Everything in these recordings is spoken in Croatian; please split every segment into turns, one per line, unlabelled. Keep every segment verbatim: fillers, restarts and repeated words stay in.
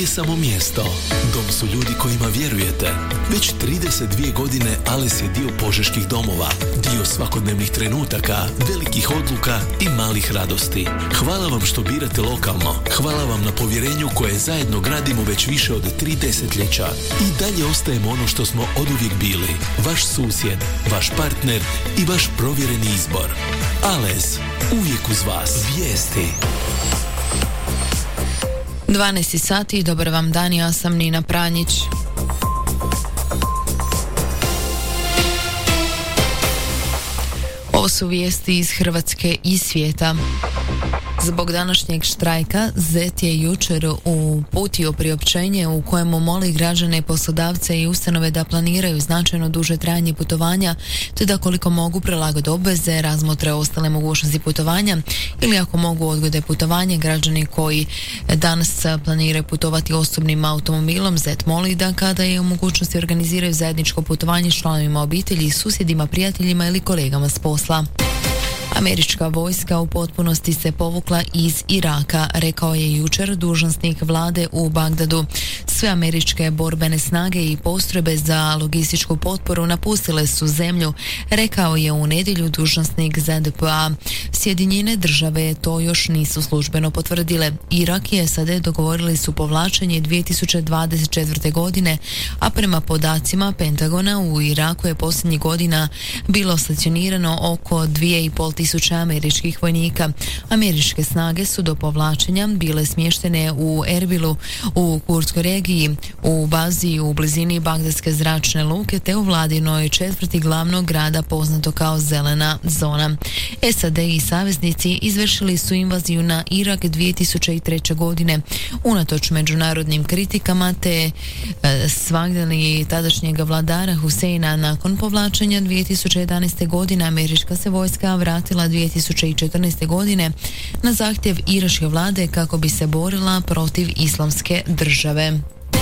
nije samo mjesto. Dom su ljudi kojima vjerujete. Već trideset dvije godine Ales je dio požeških domova, dio svakodnevnih trenutaka, velikih odluka i malih radosti. Hvala vam što birate lokalno. Hvala vam na povjerenju koje zajedno gradimo već više od tri desetljeća. I dalje ostajemo ono što smo oduvijek bili. Vaš susjed, vaš partner i vaš provjereni izbor. Ales, uvijek uz vas. Vijesti.
dvanaest sati, dobar vam dan, ja sam Nina Pranjić. Ovo su vijesti iz Hrvatske i svijeta. Zbog današnjeg štrajka Z E T je jučer uputio priopćenje u kojemu moli građane, poslodavce i ustanove da planiraju značajno duže trajanje putovanja, te da koliko mogu prilagode obveze, razmotre ostale mogućnosti putovanja ili ako mogu odgode putovanje. Građani koji danas planiraju putovati osobnim automobilom, Z E T moli da kada je u mogućnosti organiziraju zajedničko putovanje s članovima obitelji, susjedima, prijateljima ili kolegama s posla. Američka vojska u potpunosti se povukla iz Iraka, rekao je jučer dužnosnik vlade u Bagdadu. Sve američke borbene snage i postrojbe za logističku potporu napustile su zemlju, rekao je u nedjelju dužnosnik Z D P A. Sjedinjene države to još nisu službeno potvrdile. Irak i S A D dogovorili su povlačenje dvije tisuće dvadeset četvrte. godine, a prema podacima Pentagona u Iraku je posljednjih godina bilo stacionirano oko dvije i pol tisuće američkih vojnika. Američke snage su do povlačenja bile smještene u Erbilu u kurdskoj regiji, u bazi u blizini Bagdadske zračne luke te u vladinoj četvrti glavnog grada poznato kao Zelena zona. S A D i saveznici izvršili su invaziju na Irak dvije tisuće treće. godine. Unatoč međunarodnim kritikama te e, svagdali tadašnjeg vladara Huseina, nakon povlačenja dvije tisuće jedanaeste. godine američka se vojska vratila dvije tisuće četrnaeste. godine na zahtjev iračke vlade kako bi se borila protiv islamske države.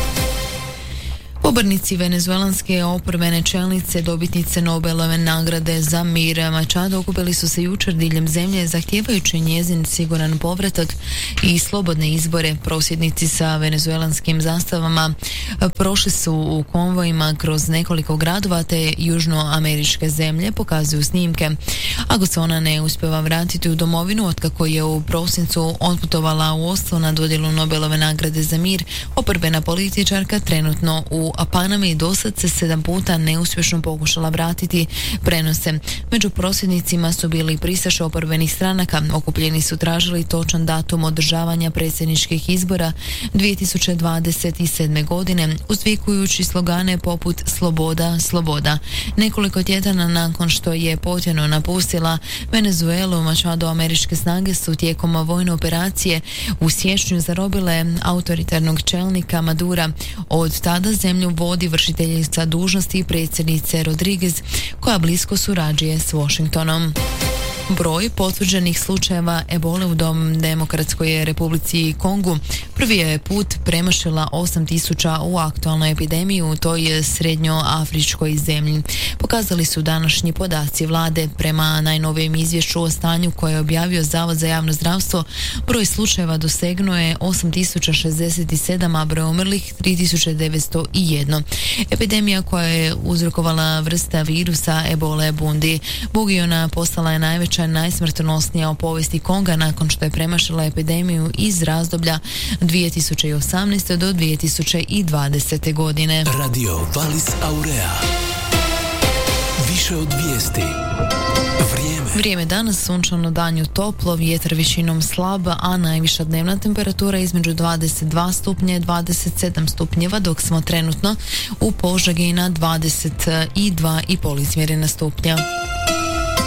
Pobornici venezuelanske oporbene čelnice, dobitnice Nobelove nagrade za mir Machado, okupili su se jučer diljem zemlje zahtijevajući njezin siguran povratak i slobodne izbore. Prosvjednici sa venezuelanskim zastavama prošli su u konvojima kroz nekoliko gradova te južnoameričke zemlje, pokazuju snimke. Ako se ona ne uspjeva vratiti u domovinu otkako je u prosincu otputovala u Oslo na dodjelu Nobelove nagrade za mir, oporbena političarka trenutno u a Panami dosad se sedam puta neuspješno pokušala vratiti, prenose. Među prosvjednicima su bili pristaše oporbenih stranaka. Okupljeni su tražili točan datum održavanja predsjedničkih izbora dvije tisuće dvadeset sedme. godine, uzvikujući slogane poput sloboda, sloboda. Nekoliko tjedana nakon što je potjeno napustila Venezuelu, Machado, američke snage su tijekom vojne operacije u siječnju zarobile autoritarnog čelnika Madura. Od tada zemlju vodi vršiteljica dužnosti predsjednice Rodriguez, koja blisko surađuje s Washingtonom. Broj potvrđenih slučajeva ebole u Dom Demokratskoj Republici Kongu prvi je put premašila osam tisuća u aktualnoj epidemiji u toj srednjoafričkoj zemlji. Pokazali su današnji podaci vlade. Prema najnovijem izvješću o stanju koje je objavio Zavod za javno zdravstvo, broj slučajeva dosegnuo je osam tisuća šezdeset sedam, a broj umrlih tri tisuće devetsto jedan. Epidemija koja je uzrokovala vrsta virusa ebole bundi bugiona postala je najveća najsmrtonosnija u povijesti Konga nakon što je premašila epidemiju iz razdoblja dvije tisuće osamnaeste. do dvije tisuće dvadesete. godine.
Radio Valis Aurea. Više od vijesti. Vrijeme.
Vrijeme danas sunčano, danju toplo, vjetar većinom slab, a najviša dnevna temperatura između dvadeset dva stupnja i dvadeset sedam stupnjeva, dok smo trenutno u Požegi na dvadeset dva i pol izmjerena stupnja.